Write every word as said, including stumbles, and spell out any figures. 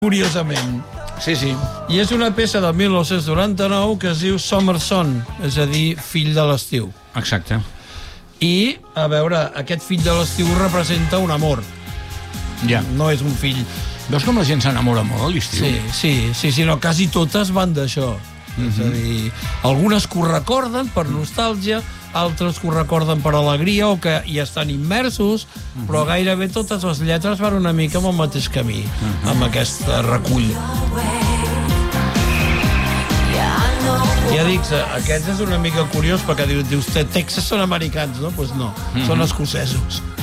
curiosament. Sí, sí. I és una peça del mil nou-cents noranta-nou que es diu Summer Son, és a dir, fill de l'estiu. Exacte. I, a veure, aquest fill de l'estiu representa un amor. Ja. No és un fill... Veus com la gent s'enamora molt a l'estiu? Sí, sí, sí, sí, no, quasi totes van d'això. Mm-hmm. És a dir, algunes que ho recorden per nostàlgia, altres que ho recorden per alegria o que hi estan immersos, mm-hmm. però gairebé totes les lletres van una mica amb el mateix camí, mm-hmm. amb aquest recull. Ja dic, aquest és una mica curiós perquè dius, Texas són americans, no? Doncs pues no, mm-hmm. són escocesos.